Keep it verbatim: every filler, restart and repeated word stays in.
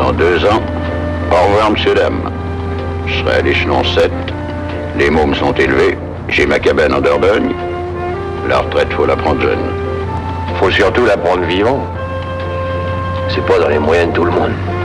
Dans deux ans, au revoir, monsieur, dame. Je serai à l'échelon sept. Les mômes sont élevés. J'ai ma cabane en Dordogne. La retraite, faut la prendre jeune. Faut surtout la prendre vivant. C'est pas dans les moyens de tout le monde.